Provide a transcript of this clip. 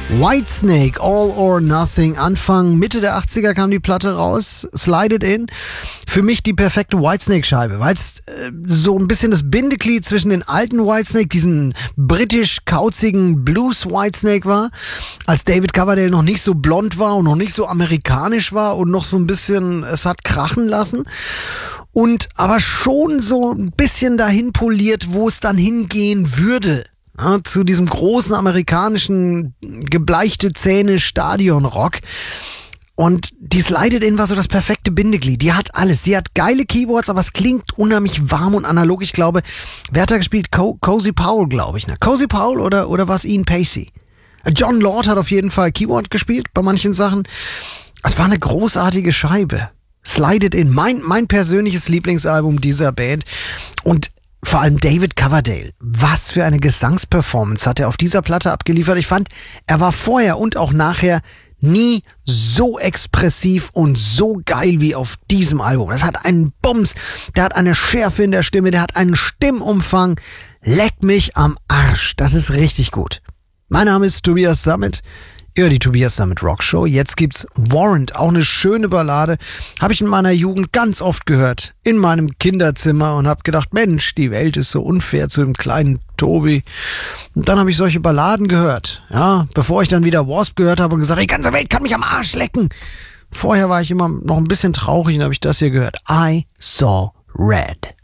Whitesnake, All or Nothing. Anfang, Mitte der 80er kam die Platte raus. Slide It In. Für mich die perfekte Whitesnake-Scheibe, weil es so ein bisschen das Bindeglied zwischen den alten Whitesnake, diesen britisch-kauzigen Blues-Whitesnake war, als David Coverdale noch nicht so blond war und noch nicht so amerikanisch war und noch so ein bisschen es hat krachen lassen. Und aber schon so ein bisschen dahin poliert, wo es dann hingehen würde. Ja, zu diesem großen amerikanischen gebleichte Zähne Stadionrock. Und die Slide It In war so das perfekte Bindeglied. Die hat alles. Sie hat geile Keyboards, aber es klingt unheimlich warm und analog. Ich glaube, wer hat da gespielt? Cozy Powell, glaube ich. Ne? Cozy Powell oder was Ian Pacey? John Lord hat auf jeden Fall Keyboard gespielt bei manchen Sachen. Es war eine großartige Scheibe. Slide It In. Mein persönliches Lieblingsalbum dieser Band. Und vor allem David Coverdale. Was für eine Gesangsperformance hat er auf dieser Platte abgeliefert. Ich fand, er war vorher und auch nachher nie so expressiv und so geil wie auf diesem Album. Das hat einen Bums, der hat eine Schärfe in der Stimme, der hat einen Stimmumfang. Leck mich am Arsch. Das ist richtig gut. Mein Name ist Tobias Sammet. Ja, die Tobias Sammet Rock Show. Jetzt gibt's Warrant, auch eine schöne Ballade. Habe ich in meiner Jugend ganz oft gehört. In meinem Kinderzimmer und habe gedacht, Mensch, die Welt ist so unfair zu dem kleinen Tobi. Und dann habe ich solche Balladen gehört. Ja, bevor ich dann wieder Wasp gehört habe und gesagt, die ganze Welt kann mich am Arsch lecken. Vorher war ich immer noch ein bisschen traurig und habe ich das hier gehört. I Saw Red.